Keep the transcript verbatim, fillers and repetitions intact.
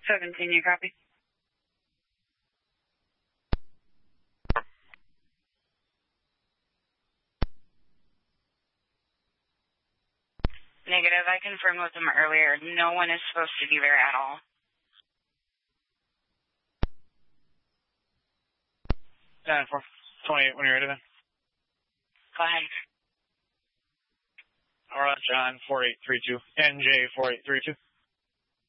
seventeen, you copy? Negative. I confirmed with them earlier. No one is supposed to be there at all. ten four twenty-eight, when you're ready then. Go ahead. Aurora John four eight three two, N J four eight three two.